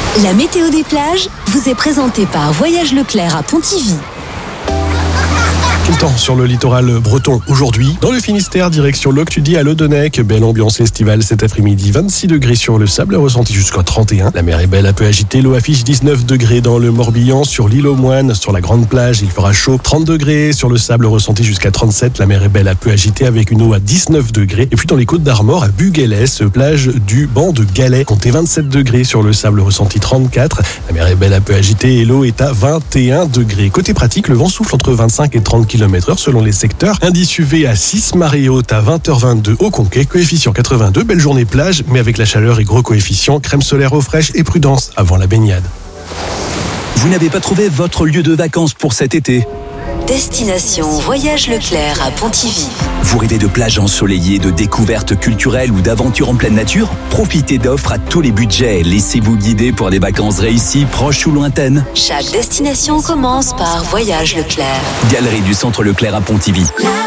La météo des plages vous est présentée par Voyage Leclerc à Pontivy. Tout le temps sur le littoral breton aujourd'hui. Dans le Finistère, direction Loctudy à Lodonec. Belle ambiance estivale cet après-midi. 26 degrés sur le sable, ressenti jusqu'à 31. La mer est belle, un peu agitée. L'eau affiche 19 degrés dans le Morbihan. Sur l'île aux Moines, sur la grande plage, il fera chaud. 30 degrés sur le sable, ressenti jusqu'à 37. La mer est belle, un peu agitée avec une eau à 19 degrés. Et puis dans les Côtes d'Armor, à Buguélès, plage du banc de Galets. Comptez 27 degrés sur le sable, ressenti 34. La mer est belle, un peu agitée et l'eau est à 21 degrés. Côté pratique, le vent souffle entre 25 et 30 km/h selon les secteurs. Indice UV à 6, marée haute à 20h22 au Conquet, coefficient 82. Belle journée plage, mais avec la chaleur et gros coefficient, crème solaire eau fraîche et prudence avant la baignade. Vous n'avez pas trouvé votre lieu de vacances pour cet été ? Destination Voyage Leclerc à Pontivy. Vous rêvez de plages ensoleillées, de découvertes culturelles ou d'aventures en pleine nature ? Profitez d'offres à tous les budgets. Laissez-vous guider pour des vacances réussies, proches ou lointaines. Chaque destination commence par Voyage Leclerc. Galerie du Centre Leclerc à Pontivy.